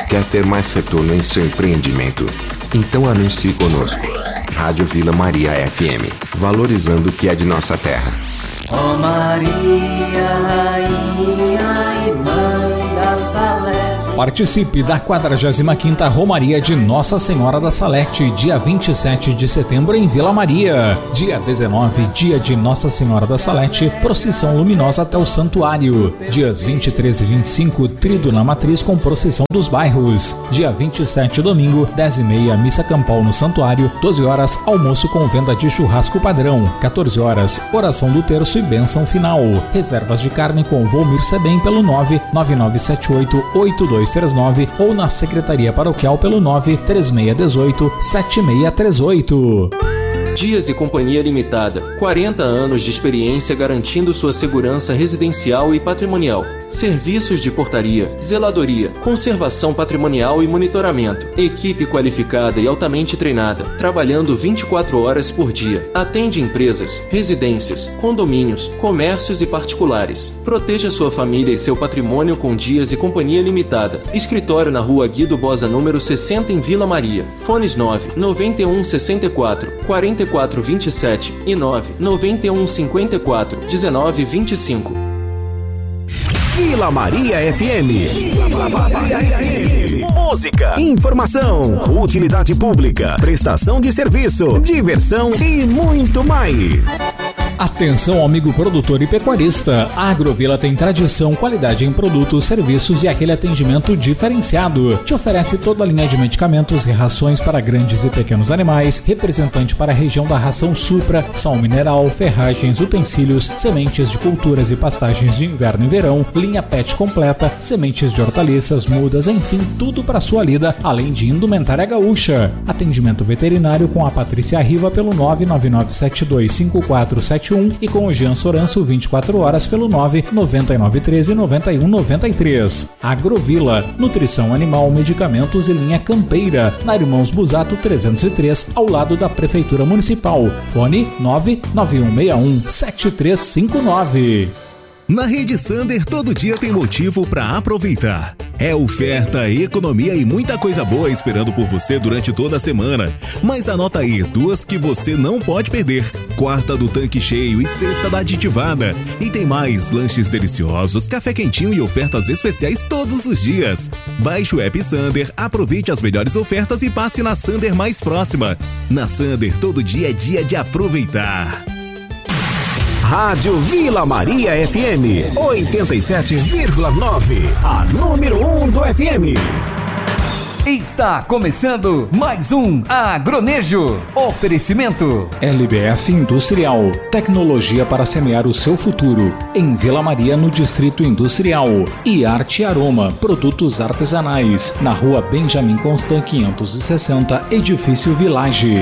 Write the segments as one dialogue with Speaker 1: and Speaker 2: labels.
Speaker 1: Quer ter mais retorno em seu empreendimento? Então anuncie conosco. Rádio Vila Maria FM, valorizando o que é de nossa terra.
Speaker 2: Ó Maria, rainha e mãe da Salete.
Speaker 3: Participe da 45ª Romaria de Nossa Senhora da Salete, dia 27 de setembro em Vila Maria. Dia 19, dia de Nossa Senhora da Salete, procissão luminosa até o santuário. Dias 23 e 25, trido na matriz com procissão dos bairros. Dia 27, domingo, 10h30, missa campal no santuário. 12 horas, almoço com venda de churrasco padrão. 14 horas, oração do terço e bênção final. Reservas de carne com Volmir Sebem pelo 999788239 ou na Secretaria Paroquial pelo 936187638.
Speaker 4: Dias e Companhia Limitada, 40 anos de experiência garantindo sua segurança residencial e patrimonial. Serviços de portaria, zeladoria, conservação patrimonial e monitoramento. Equipe qualificada e altamente treinada, trabalhando 24 horas por dia. Atende empresas, residências, condomínios, comércios e particulares. Proteja sua família e seu patrimônio com Dias e Companhia Limitada. Escritório na Rua Guido Bosa, número 60 em Vila Maria. Fones 9 91 64 44 27 e 9 91 54 19 25.
Speaker 5: Vila Maria FM. Vila Maria FM. Música, informação, utilidade pública, prestação de serviço, diversão e muito mais.
Speaker 3: Atenção, amigo produtor e pecuarista. A Agrovila tem tradição, qualidade em produtos, serviços e aquele atendimento diferenciado. Te oferece toda a linha de medicamentos e rações para grandes e pequenos animais, representante para a região da ração Supra, sal mineral, ferragens, utensílios, sementes de culturas e pastagens de inverno e verão, linha PET completa, sementes de hortaliças, mudas, enfim, tudo para sua lida, além de indumentária gaúcha. Atendimento veterinário com a Patrícia Riva pelo 999725471 e com o Jean Soranço 24 horas pelo 999139193. Agrovila, nutrição animal, medicamentos e linha campeira, na Irmãos Busato 303, ao lado da Prefeitura Municipal. Fone 991617359.
Speaker 6: Na Rede Sander, todo dia tem motivo para aproveitar. É oferta, economia e muita coisa boa esperando por você durante toda a semana. Mas anota aí, duas que você não pode perder. Quarta do tanque cheio e sexta da aditivada. E tem mais, lanches deliciosos, café quentinho e ofertas especiais todos os dias. Baixe o app Sander, aproveite as melhores ofertas e passe na Sander mais próxima. Na Sander, todo dia é dia de aproveitar.
Speaker 5: Rádio Vila Maria FM 87,9, a número 1 do FM.
Speaker 7: Está começando mais um Agronejo. Oferecimento
Speaker 3: LBF Industrial, tecnologia para semear o seu futuro. Em Vila Maria, no Distrito Industrial. E Arte Aroma, produtos artesanais. Na Rua Benjamin Constant 560, Edifício Village.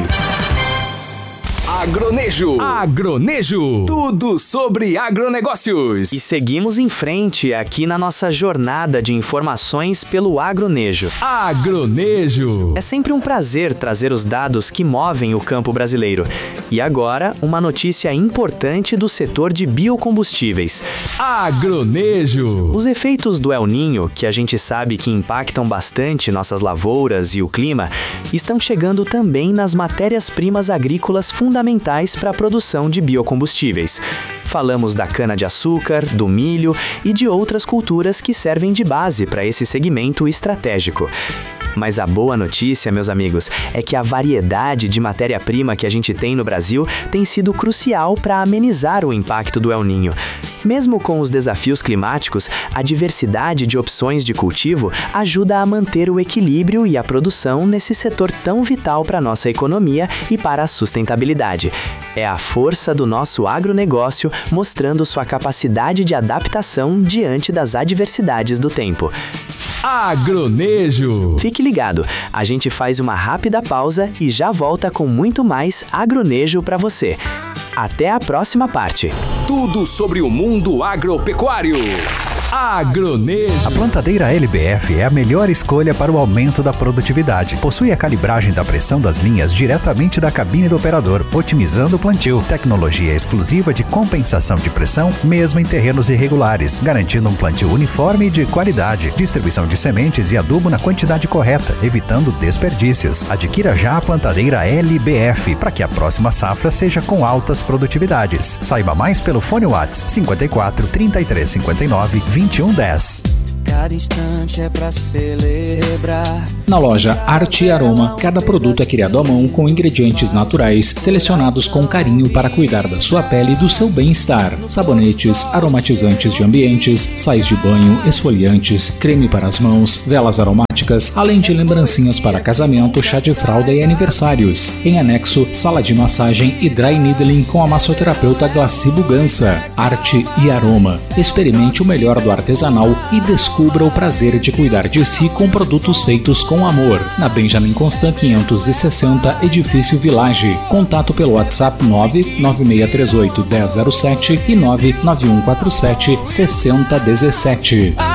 Speaker 7: Agronejo. Agronejo. Tudo sobre agronegócios.
Speaker 8: E seguimos em frente aqui na nossa jornada de informações pelo Agronejo.
Speaker 7: Agronejo.
Speaker 8: É sempre um prazer trazer os dados que movem o campo brasileiro. E agora, uma notícia importante do setor de biocombustíveis.
Speaker 7: Agronejo.
Speaker 8: Os efeitos do El Niño, que a gente sabe que impactam bastante nossas lavouras e o clima, estão chegando também nas matérias-primas agrícolas fundamentais para a produção de biocombustíveis. Falamos da cana-de-açúcar, do milho e de outras culturas que servem de base para esse segmento estratégico. Mas a boa notícia, meus amigos, é que a variedade de matéria-prima que a gente tem no Brasil tem sido crucial para amenizar o impacto do El Niño. Mesmo com os desafios climáticos, a diversidade de opções de cultivo ajuda a manter o equilíbrio e a produção nesse setor tão vital para a nossa economia e para a sustentabilidade. É a força do nosso agronegócio mostrando sua capacidade de adaptação diante das adversidades do tempo.
Speaker 7: Agronejo.
Speaker 8: Fique ligado, a gente faz uma rápida pausa e já volta com muito mais Agronejo para você. Até a próxima parte.
Speaker 7: Tudo sobre o mundo agropecuário. Agronejo.
Speaker 9: A plantadeira LBF é a melhor escolha para o aumento da produtividade. Possui a calibragem da pressão das linhas diretamente da cabine do operador, otimizando o plantio. Tecnologia exclusiva de compensação de pressão, mesmo em terrenos irregulares, garantindo um plantio uniforme e de qualidade. Distribuição de sementes e adubo na quantidade correta, evitando desperdícios. Adquira já a plantadeira LBF para que a próxima safra seja com altas produtividades. Saiba mais pelo fone WhatsApp 54 33 59 21 10.
Speaker 2: Cada instante é pra celebrar.
Speaker 3: Na loja Arte e Aroma, cada produto é criado à mão com ingredientes naturais, selecionados com carinho para cuidar da sua pele e do seu bem-estar. Sabonetes, aromatizantes de ambientes, sais de banho, esfoliantes, creme para as mãos, velas aromáticas, além de lembrancinhas para casamento, chá de fralda e aniversários. Em anexo, sala de massagem e dry needling com a massoterapeuta Glaci Bugança. Arte e Aroma. Experimente o melhor do artesanal e descubra o prazer de cuidar de si com produtos feitos com amor. Na Benjamin Constant 560, Edifício Village. Contato pelo WhatsApp 99638 1007 e 99147 6017.